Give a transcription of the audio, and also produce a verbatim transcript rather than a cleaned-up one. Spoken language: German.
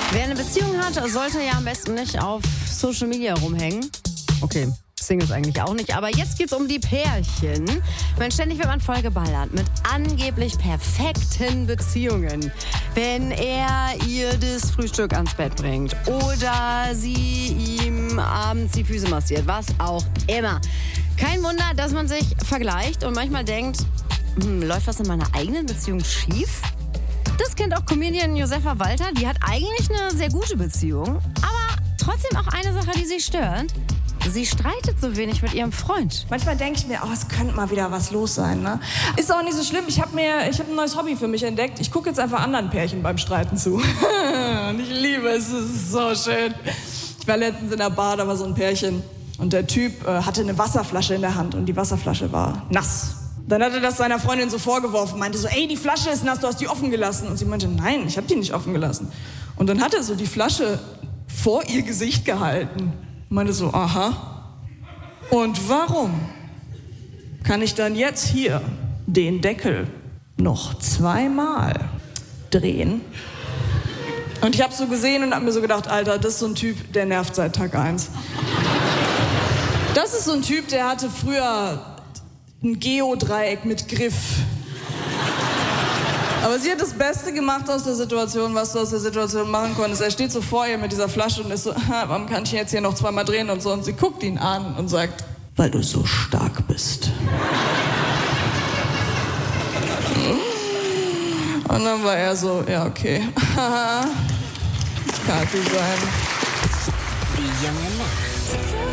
Wer eine Beziehung hat, sollte ja am besten nicht auf Social Media rumhängen. Okay, Singles eigentlich auch nicht, aber jetzt geht's um die Pärchen. Ich meine, ständig wird man vollgeballert mit angeblich perfekten Beziehungen. Wenn er ihr das Frühstück ans Bett bringt oder sie ihm abends die Füße massiert, was auch immer. Kein Wunder, dass man sich vergleicht und manchmal denkt, hm, läuft was in meiner eigenen Beziehung schief? Das kennt auch Comedian Josefa Walter. Die hat eigentlich eine sehr gute Beziehung, aber trotzdem auch eine Sache, die sie stört. Sie streitet so wenig mit ihrem Freund. Manchmal denke ich mir, oh, es könnte mal wieder was los sein, ne? Ist auch nicht so schlimm. Ich habe mir, ich habe ein neues Hobby für mich entdeckt. Ich gucke jetzt einfach anderen Pärchen beim Streiten zu. Und ich liebe es, es ist so schön. Ich war letztens in der Bar, da war so ein Pärchen. Und der Typ äh, hatte eine Wasserflasche in der Hand und die Wasserflasche war nass. Dann hat er das seiner Freundin so vorgeworfen, meinte so, ey, die Flasche ist nass, du hast die offen gelassen. Und sie meinte, nein, ich habe die nicht offen gelassen. Und dann hat er so die Flasche vor ihr Gesicht gehalten. Meinte so, aha. Und warum kann ich dann jetzt hier den Deckel noch zweimal drehen? Und ich habe so gesehen und habe mir so gedacht, Alter, das ist so ein Typ, der nervt seit Tag eins. Das ist so ein Typ, der hatte früher ein Geodreieck mit Griff. Aber sie hat das Beste gemacht aus der Situation, was du aus der Situation machen konntest. Er steht so vor ihr mit dieser Flasche und ist so, warum kann ich jetzt hier noch zweimal drehen und so. Und sie guckt ihn an und sagt, weil du so stark bist. Und dann war er so, ja okay, das kann natürlich sein. Die junge Nacht.